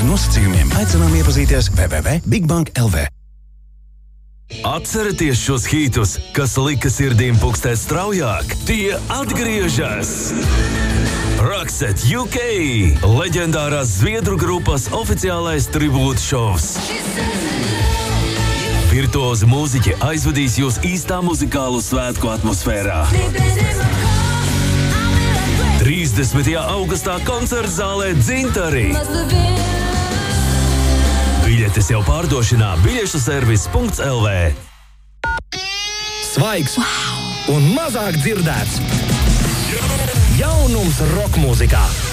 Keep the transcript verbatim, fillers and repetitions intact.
Par nosacījumiem aicinām iepazīties w w w punkt bigbank punkt l v. Atcerieties šos hītus, kas lika sirdīm pukstēt straujāk? Tie atgriežas! Roxette U K! Leģendārās zviedru grupas oficiālais tribūta šovs. Virtuozi mūziķi aizvedīs jūs īstā muzikālu svētku atmosfērā. trīsdesmitajā augustā koncerta zālē Dzintari. Biļetes jau pārdošanā biļešu servis punkts l v. Svaigs wow. Un mazāk dzirdēts. Jaunums rokmūzikā.